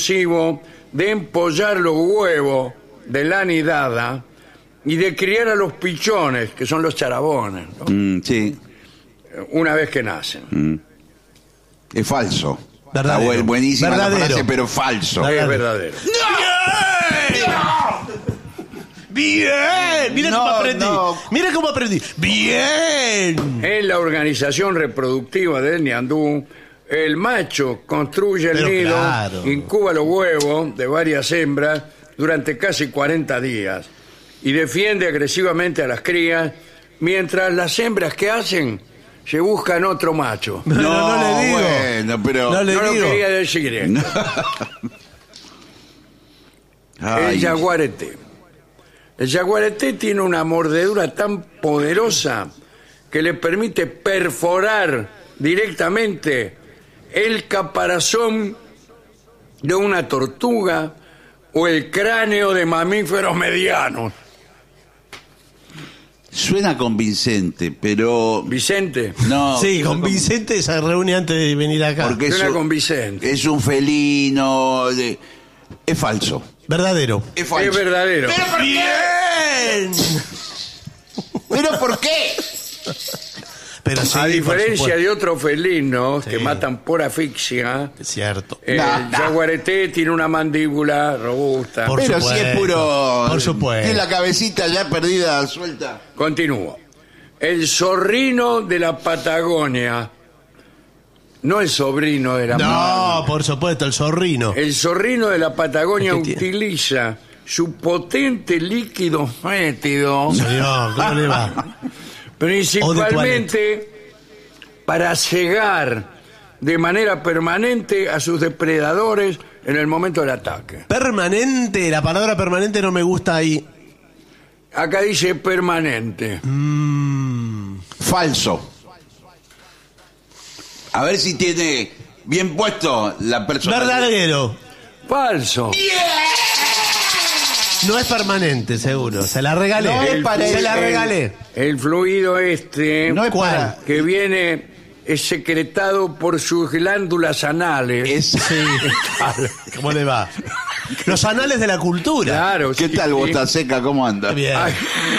exclusivo de empollar los huevos de la nidada y de criar a los pichones, que son los charabones, ¿no? Sí. Una vez que nacen. Es falso. Verdadero. Está buenísima Verdadero. la frase, pero falso. Es verdadero. ¡Bien! Mira No, cómo aprendí. no. Mira cómo aprendí. ¡Bien! En la organización reproductiva del ñandú, el macho construye el Pero nido, claro. incuba los huevos de varias hembras durante casi 40 días y defiende agresivamente a las crías, mientras las hembras que hacen se buscan otro macho. Pero no le digo. Bueno, pero... No le No lo digo. quería decir esto. Ay, El jaguarete. El jaguarete tiene una mordedura tan poderosa que le permite perforar directamente el caparazón de una tortuga o el cráneo de mamíferos medianos. Suena convincente, pero... Vicente, No. Sí, con Vicente se reúne antes de venir acá. Porque suena es, con Vicente. es un felino. Es falso. Verdadero. Es falso. Es verdadero. ¡Bien! ¿Pero por qué? Pero sí, A por diferencia supuesto. de otros felinos Sí. que matan por asfixia, Es cierto. el jaguarete tiene una mandíbula robusta. Por Pero si supuesto, es puro... por supuesto. Tiene la cabecita ya perdida, suelta. Continúo. El zorrino de la Patagonia. No el sobrino de la No, por supuesto, el zorrino. El zorrino de la Patagonia ¿Qué tiene? utiliza su potente líquido fétido Señor, ¿cómo le va? principalmente para cegar de manera permanente a sus depredadores en el momento del ataque. Permanente, la palabra permanente no me gusta ahí. Acá dice permanente. Falso. A ver si tiene bien puesto la persona. Verdadero. Falso. No es permanente, seguro. Se la regalé. No es para Se la el- regalé. El fluido este No es ¿Cuál? para... que viene es secretado por sus glándulas anales. Es... Sí. ¿Cómo le va? Los anales de la cultura. Claro. ¿Qué sí, tal, sí. Bota Seca? ¿Cómo anda? Bien. Ay.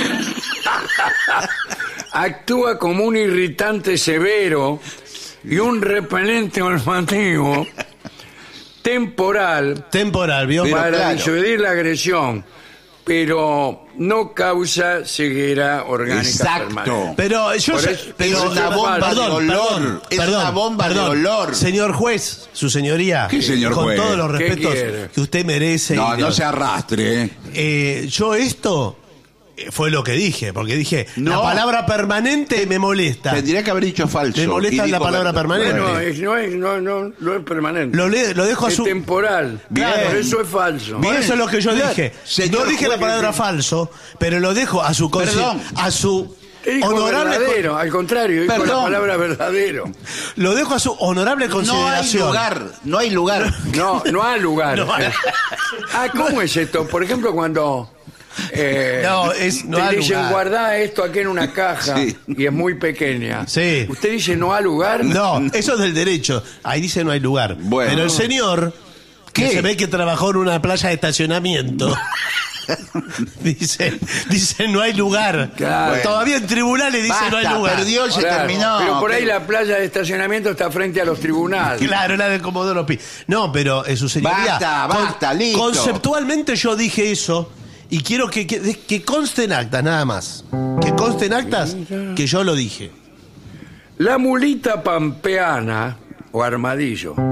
Actúa como un irritante severo y un repelente olfativo temporal Temporal, ¿vio? Pero para claro. disuadir la agresión, pero no causa ceguera orgánica Exacto. permanente. Pero yo Por sé- eso- pero es una bomba de olor. Es una bomba de olor. Señor juez, su señoría. ¿Qué señor con juez? todos los ¿Qué respetos quiere? que usted merece. No, y no los- se arrastre. Yo esto fue lo que dije, porque dije, la No. palabra permanente me molesta. Tendría que haber dicho falso. Me molesta Y la dijo palabra permanente. Bueno, no es permanente. Lo dejo a es su... temporal. Bien. Claro, eso es falso. Bien. Eso es lo que yo Claro. dije. Señor No dije la juez, palabra que- falso, pero lo dejo a su Perdón. a su Te dijo honorable verdadero, al contrario, dijo la Perdón. palabra verdadero. lo dejo a su honorable No hay consideración. lugar. No hay lugar. No hay lugar. No hay- ¿Cómo es esto? Por ejemplo, cuando No, te hay dicen lugar. guardá esto aquí en una caja Sí. y es muy pequeña. Sí. Usted dice no hay lugar. No, eso es del derecho. Ahí dice no hay lugar. Bueno. Pero el señor, que ¿Qué? se ve que trabajó en una playa de estacionamiento, dice no hay lugar. Claro. Todavía en tribunales dice no hay Basta, lugar. perdió y se Claro, terminó. pero por ahí la playa de estacionamiento está frente a los tribunales. Claro, la de Comodoro Pi. No, pero su señoría. Basta, listo. Conceptualmente yo dije eso y quiero que conste en actas, nada más. Que conste en actas que yo lo dije. La mulita pampeana o armadillo